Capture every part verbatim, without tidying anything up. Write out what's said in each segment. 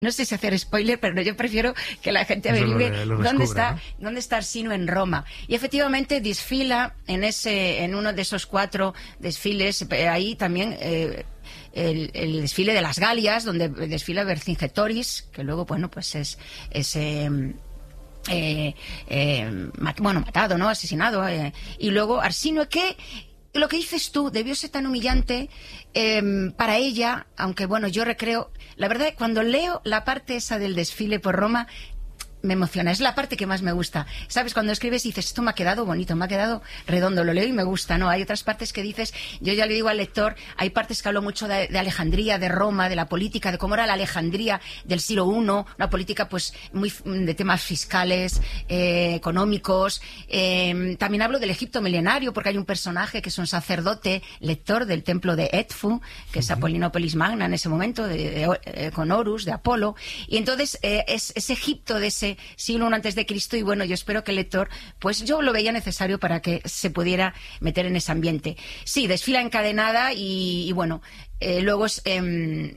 No sé si hacer spoiler, pero yo prefiero que la gente averigüe dónde está, ¿no? dónde está Arsínoe en Roma. Y efectivamente desfila en ese, en uno de esos cuatro desfiles, ahí también eh, el, el desfile de las Galias, donde desfila Vercingetoris, que luego, bueno, pues es ese... Eh, eh, eh, bueno, matado, ¿no? Asesinado. Eh, y luego Arsínoe, que... Lo que dices tú debió ser tan humillante eh, para ella, aunque bueno, yo recreo, la verdad, cuando leo la parte esa del desfile por Roma, me emociona, es la parte que más me gusta. ¿Sabes? Cuando escribes y dices, esto me ha quedado bonito, me ha quedado redondo, lo leo y me gusta, ¿no? Hay otras partes que dices, yo ya le digo al lector, hay partes que hablo mucho de, de Alejandría, de Roma, de la política, de cómo era la Alejandría del siglo primero, una política pues muy de temas fiscales, eh, económicos. Eh, también hablo del Egipto milenario, porque hay un personaje que es un sacerdote, lector del templo de Edfu, que es Apolinópolis Magna en ese momento, de, de, de, con Horus, de Apolo. Y entonces eh, es, es Egipto de ese siglo primero antes de Cristo, y bueno, yo espero que el lector, pues yo lo veía necesario para que se pudiera meter en ese ambiente. Sí, desfila encadenada y, y bueno, eh, luego es... Eh,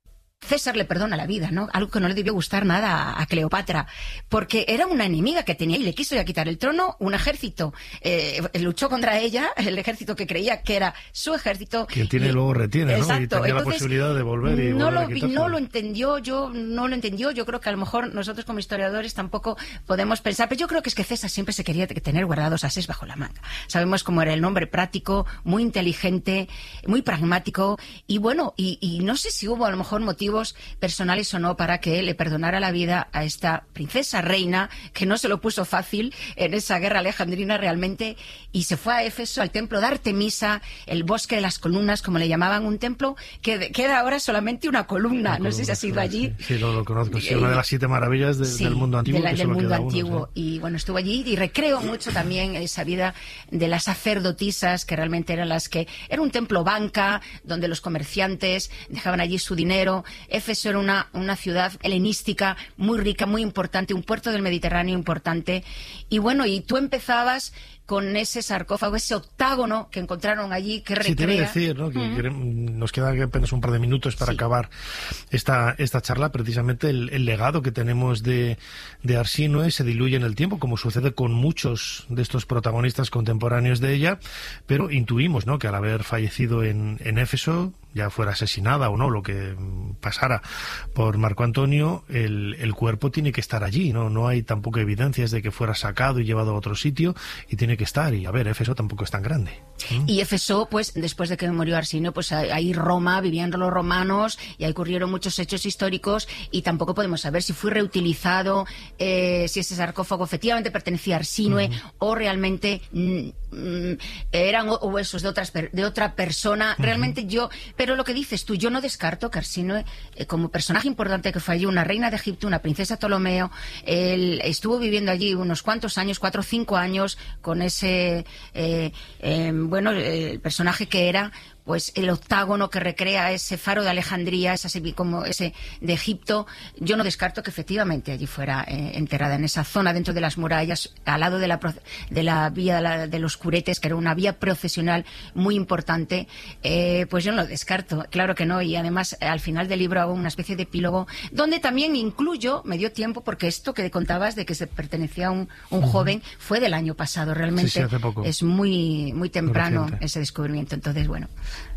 César le perdona la vida, ¿no? Algo que no le debió gustar nada a Cleopatra, porque era una enemiga que tenía y le quiso ya quitar el trono. Un ejército eh, luchó contra ella, el ejército que creía que era su ejército. Quien tiene y, luego retiene, ¿no? Exacto. Y tenía Entonces, la posibilidad de volver y no volver lo, a no lo entendió, yo no lo entendió. Yo creo que a lo mejor nosotros como historiadores tampoco podemos pensar, pero yo creo que es que César siempre se quería tener guardados ases bajo la manga. Sabemos cómo era el hombre práctico, muy inteligente, muy pragmático, y bueno, y, y no sé si hubo a lo mejor motivos personales o no para que le perdonara la vida a esta princesa reina, que no se lo puso fácil en esa guerra alejandrina realmente, y se fue a Éfeso, al templo de Artemisa, el bosque de las columnas, como le llamaban, un templo que queda ahora solamente una columna. No sé si has ido allí. Sí, sí, lo, lo conozco. Sí, una de las siete maravillas de, sí, del mundo antiguo. De la, que del mundo antiguo. Uno, sí. Y bueno, estuve allí y recreo mucho también esa vida de las sacerdotisas, que realmente eran las que... Era un templo banca, donde los comerciantes dejaban allí su dinero. Éfeso era una una ciudad helenística muy rica, muy importante, un puerto del Mediterráneo importante. Y bueno, y tú empezabas con ese sarcófago, ese octágono que encontraron allí, que recrea... Sí, te voy a decir, ¿no? Que uh-huh. nos queda apenas un par de minutos para sí. acabar esta esta charla. Precisamente el, el legado que tenemos de, de Arsínoe se diluye en el tiempo, como sucede con muchos de estos protagonistas contemporáneos de ella, pero intuimos, ¿no?, que al haber fallecido en, en Éfeso, ya fuera asesinada o no, lo que pasara por Marco Antonio, el, el cuerpo tiene que estar allí, ¿no? No hay tampoco evidencias de que fuera sacado y llevado a otro sitio, y tiene que estar. Y a ver, Éfeso tampoco es tan grande. ¿Mm? Y Éfeso, pues después de que murió Arsínoe, pues ahí Roma, vivían los romanos, y ahí ocurrieron muchos hechos históricos, y tampoco podemos saber si fue reutilizado, eh, si ese sarcófago efectivamente pertenecía a Arsínoe, uh-huh. o realmente mm, mm, eran huesos de otras de otra persona. Uh-huh. Realmente yo... Pero lo que dices tú, yo no descarto que Arsínoe, eh, como personaje importante que fue allí, una reina de Egipto, una princesa Ptolomeo, él estuvo viviendo allí unos cuantos años, cuatro o cinco años, con ese, eh, eh, bueno, el personaje que era, pues el octágono que recrea ese faro de Alejandría, ese, como ese de Egipto. Yo no descarto que efectivamente allí fuera eh, enterrada en esa zona dentro de las murallas, al lado de la, de la vía de, la, de los curetes, que era una vía procesional muy importante. Eh, pues yo no lo descarto, claro que no. Y además al final del libro hago una especie de epílogo donde también incluyo, me dio tiempo, porque esto que contabas de que se pertenecía a un, un uh-huh. joven fue del año pasado, realmente sí, sí, hace poco. Es muy, muy temprano ese descubrimiento. Entonces, bueno...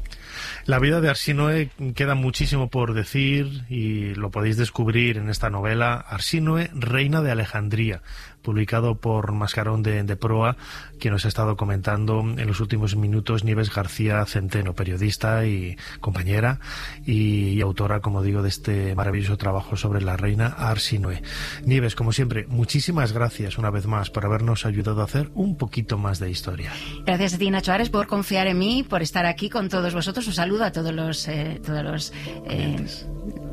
La vida de Arsínoe queda muchísimo por decir, y lo podéis descubrir en esta novela, Arsínoe, reina de Alejandría, publicado por Mascarón de, de Proa, quien nos ha estado comentando en los últimos minutos Nieves García Centeno, periodista y compañera y, y autora, como digo, de este maravilloso trabajo sobre la reina Arsínoe. Nieves, como siempre, muchísimas gracias una vez más por habernos ayudado a hacer un poquito más de historia. Gracias a ti, Nacho Ares, por confiar en mí, por estar aquí con todos vosotros. Un saludo a todos los, eh, todos los eh,